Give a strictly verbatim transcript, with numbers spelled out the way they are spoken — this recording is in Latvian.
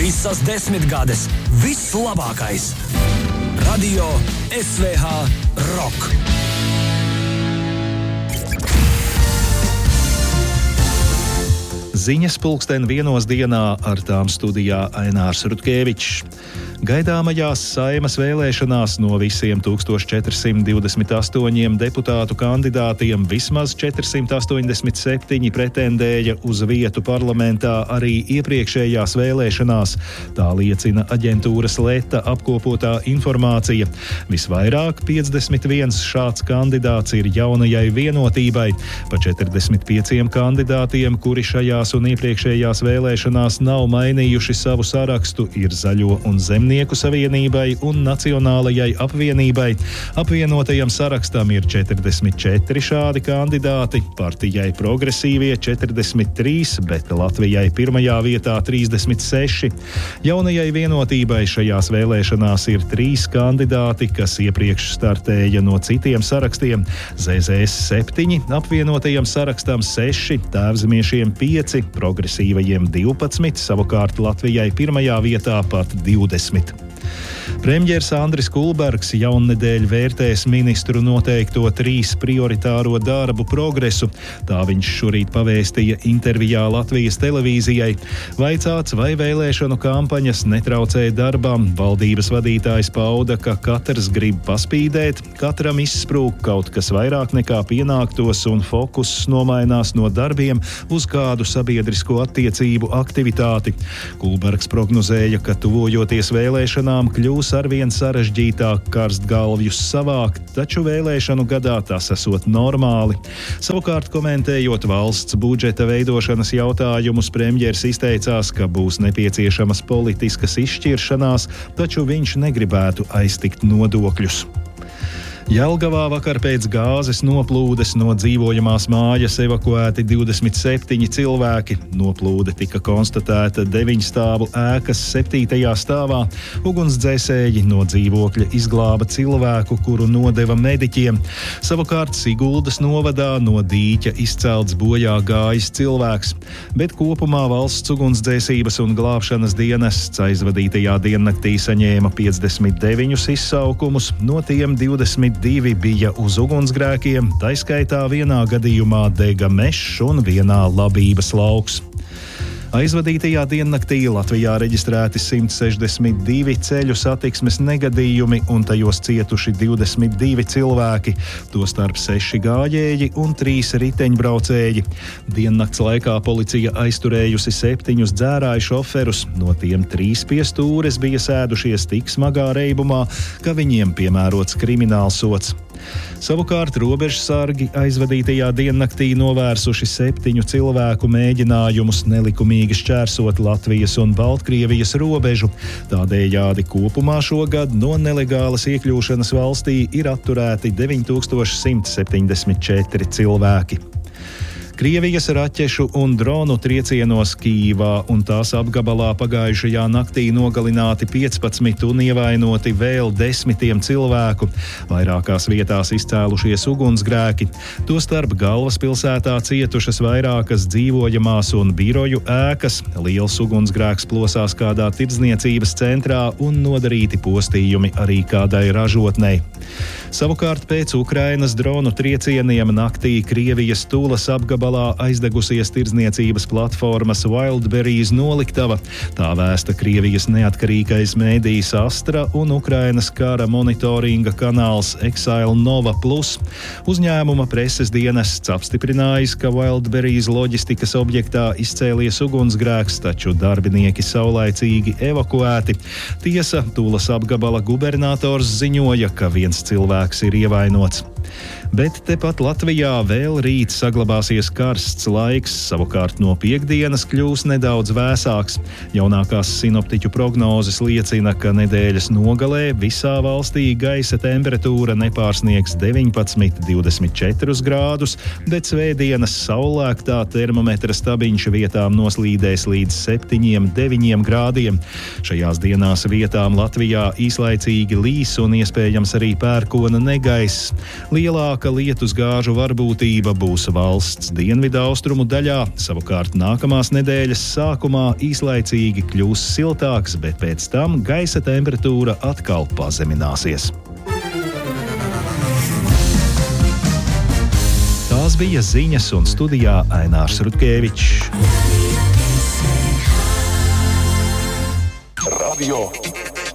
Visas desmitgades, viss labākais. Radio S V H Rock. Ziņas pulksten vienos dienā, ar tām studijā Ainārs Rutkevičs. Gaidāmajās Saimas vēlēšanās no visiem tūkstoš četri simti divdesmit astoņiem deputātu kandidātiem vismaz četri simti astoņdesmit septiņi pretendēja uz vietu parlamentā arī iepriekšējās vēlēšanās. Tā liecina aģentūras Leta apkopotā informācija. Visvairāk piecdesmit viens šāds kandidāts ir Jaunajai Vienotībai. Pa četrdesmit pieciem kandidātiem, kuri šajās un iepriekšējās vēlēšanās nav mainījuši savu sarakstu, ir Zaļo un Zemnieku savienībai un Nacionālajai apvienībai. Apvienotajam sarakstam ir četrdesmit četri šādi kandidāti, partijai Progresīvie četrdesmit trīs, bet Latvijai pirmajā vietā trīsdesmit seši. Jaunajai Vienotībai šajās vēlēšanās ir trīs kandidāti, kas iepriekš startēja no citiem sarakstiem. Z Z S septiņi, apvienotajam sarakstam seši, Tēvzemiešiem pieci, Progresīvajiem divpadsmit, savukārt Latvijai pirmajā vietā pat divdesmit. Premjers Andris Kulbergs jaunnedēļ vērtēs ministru noteikto trīs prioritāro darbu progresu. Tā viņš šorīt pavēstīja intervijā Latvijas televīzijai. Vaicāts, vai vēlēšanu kampaņas netraucēja darbam, valdības vadītājs pauda, ka katrs grib paspīdēt, katram izsprūk kaut kas vairāk nekā pienāktos un fokuss nomainās no darbiem uz kādu sabiedrisko attiecību aktivitāti. Kulbergs prognozēja, ka tuvojoties vēlēšanām kļūs arvien sarežģītāk karstgalvjus savākt, taču vēlēšanu gadā tas esot normāli. Savukārt, komentējot valsts budžeta veidošanas jautājumus, premjers izteicās, ka būs nepieciešamas politiskas izšķiršanās, taču viņš negribētu aiztikt nodokļus. Jelgavā vakar pēc gāzes noplūdes no dzīvojamās mājas evakuēti divdesmit septiņi cilvēki. Noplūde tika konstatēta deviņstāvu ēkas septītajā stāvā. Ugunsdzēsēji no dzīvokļa izglāba cilvēku, kuru nodeva mediķiem. Savukārt Siguldas novadā no dīķa izcelts bojā gājis cilvēks. Bet kopumā valsts ugunsdzēsības un glābšanas dienests aizvadītajā diennaktī saņēma piecdesmit deviņus izsaukumus, no tiem divdesmit divi bija uz ugunsgrēkiem, taiskaitā vienā gadījumā dega mežs un vienā labības lauks. Aizvadītajā diennaktī Latvijā reģistrēti simt sešdesmit divi ceļu satiksmes negadījumi un tajos cietuši divdesmit divi cilvēki, tostarp seši gājēji un trīs riteņbraucēji. Diennakts laikā policija aizturējusi septiņus dzērāju šoferus, no tiem trīs pie stūres bija sēdušies tik smagā reibumā, ka viņiem piemērots kriminālsods. Savukārt robežsargi aizvadītajā diennaktī novērsuši septiņu cilvēku mēģinājumus nelikumīgi šķērsot Latvijas un Baltkrievijas robežu. Tādējādi kopumā šogad no nelegālas iekļūšanas valstī ir atturēti deviņi tūkstoši simt septiņdesmit četri cilvēki. Krievijas raķešu un dronu triecienos Kīvā un tās apgabalā pagājušajā naktī nogalināti piecpadsmit un ievainoti vēl desmitiem cilvēku. Vairākās vietās izcēlušies ugunsgrēki. Tostarp galvaspilsētā cietušas vairākas dzīvojamās un biroju ēkas. Liels ugunsgrēks plosās kādā tirdzniecības centrā un nodarīti postījumi arī kādai ražotnei. Savukārt pēc Ukrainas dronu triecieniem naktī Krievijas Tulas apgabalā aizdegusies tirdzniecības platformas Wildberries noliktava. Tā vēsta Krievijas neatkarīgais mēdījis Astra un Ukrainas kara monitoringa kanāls Exile Nova Plus. Uzņēmuma preses dienests apstiprinājis, ka Wildberries loģistikas objektā izcēlies ugunsgrēks, taču darbinieki saulaicīgi evakuēti. Tiesa, Tulas apgabala gubernators ziņoja, ka viens cilvēks ir ievainots. Bet tepat Latvijā vēl rīt saglabāsies karsts laiks, savukārt no piektdienas kļūs nedaudz vēsāks. Jaunākās sinoptiķu prognozes liecina, ka nedēļas nogalē visā valstī gaisa temperatūra nepārsniegs deviņpadsmit līdz divdesmit četrus grādus, bet svētdienas saulēktā termometra stabiņš vietām noslīdēs līdz septiņiem deviņiem grādiem. Šajās dienās vietām Latvijā īslaicīgi līs un iespējams arī pērkona negaiss. Lielāka lietus gāžu varbūtība būs valsts dienas dienvidu austrumu daļā. Savukārt nākamās nedēļas sākumā īslaicīgi kļūs siltāks, bet pēc tam gaisa temperatūra atkal pazemināsies. Tās bija ziņas, un studijā Ainārs Rutkevičs. Radio